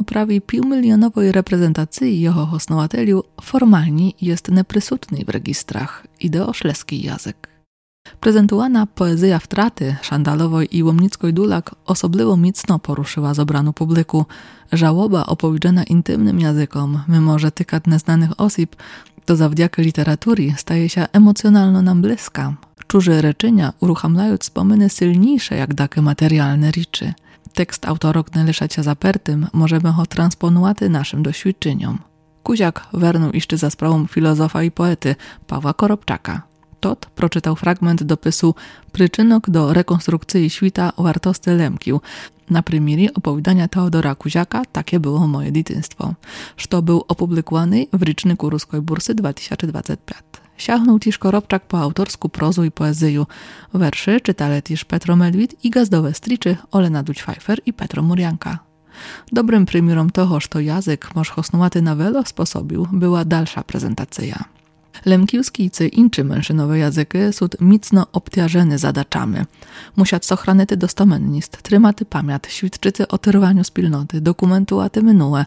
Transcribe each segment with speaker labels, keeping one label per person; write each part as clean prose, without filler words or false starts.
Speaker 1: prawie półmilionowej reprezentacji jeho hosnowateliu formalnie jest neprisutny w registrach i do oszleski język. Prezentowana poezja wtraty Szandalowej i Łomnickiej Dulak osobliwo mocno poruszyła zobranu publiku. Żałoba opowiedziana intymnym językom, mimo że tykać neznanych osób, to zawdzięki literatury staje się emocjonalno nam bliska. Czuże reczenia uruchamlają wspominy silniejsze jak takie materialne rzeczy. Tekst autorok nie leżeć się zapertym, możemy go transponować naszym doświadczeniom. Kuziak wernuł jeszcze za sprawą filozofa i poety Pawła Koropczaka. Tot proczytał fragment dopisu Przyczynok do rekonstrukcji świta wartosty Lemkił. Na premierie opowiadania Teodora Kuziaka Takie było moje dzieciństwo, co był opublikowany w Ryczniku Ruskiej Bursy 2025. Siachnął też Koropczak po autorsku prozu i poezję. Werszy czytali też Petro Medwid i gazdowe striczy Olena Duć-Pfeiffer i Petro Murianka. Dobrym premierem toho, że język może hosnowaty na wiele sposobił, była dalsza prezentacja. Lemkiewski i inne mężczyznowe języki są mocno obciążone zadaczami. Musiać sochranyty dostomennist, trymaty pamięt, świadczycy o tyrwaniu wspólnoty, dokumentułaty minule.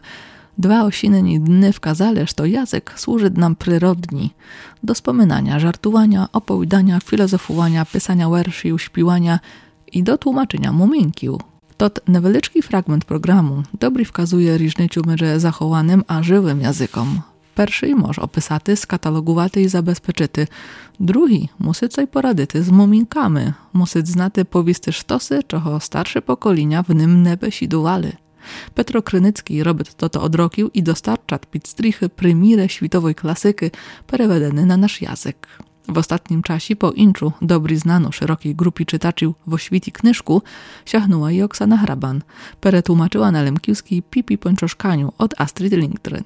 Speaker 1: 2 osinni dny wkazali, że to język służy nam przyrodni. Do wspominania, żartowania, opowiadania, filozofowania, pisania werszy, śpiewania i do tłumaczenia muminkił. Tot niewielki fragment programu dobry wskazuje różnicę między zachowanym a żywym językom. Pierwszy może opisaty, skatalogowaty i zabezpieczyty. Drugi musi coś poradyty z muminkami. Musi znaty powisty sztosy, czego starsze pokolenia w nim nie besidowali. Petro Krynicki robi to odrokił i dostarcza pід strichy premierę światowej klasyki przewiedzony na nasz język. W ostatnim czasie po inczu dobry znano szerokiej grupie czytaczy w oświti knyżku siachnęła i Oksana Hraban. Tłumaczyła na lemkiewski Pipi Pończoszkaniu od Astrid Lindgren.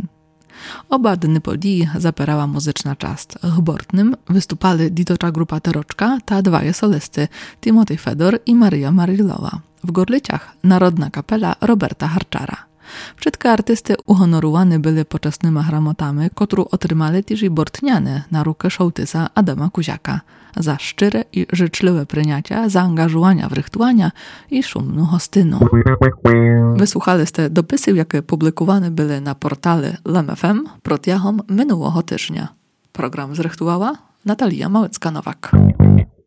Speaker 1: Oba dny podii zapierała muzyczna czast. W Bortnym wystupali ditocza grupa Teroczka, ta 2 solisty, Timotej Fedor i Maryja Marylowa. W Gorlyciach narodna kapela Roberta Harczara. Wszystkie artysty uhonorowane byli poczesnymi gramotami, którą otrzymali też i bortniane na rukę sołtysa Adama Kuziaka za szczere i życzliwe przyjęcia, zaangażowania w rychtowania i szumną hostyną. Wysłuchali ste dopisy, jakie publikowane były na portale LMFM protiahom minionego tygodnia. Program zrychtowała Natalia Małecka-Nowak.